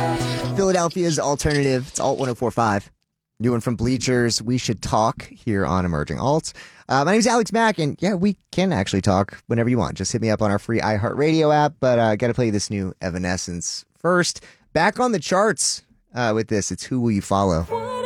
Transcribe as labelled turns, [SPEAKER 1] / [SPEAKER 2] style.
[SPEAKER 1] Philadelphia's alternative. It's Alt 1045. New one from Bleachers. We should talk here on Emerging Alts. My name is Alex Mack, and yeah, we can actually talk whenever you want. Just hit me up on our free iHeartRadio app. But I got to play this new Evanescence first. Back on the charts with this. It's Who Will You Follow?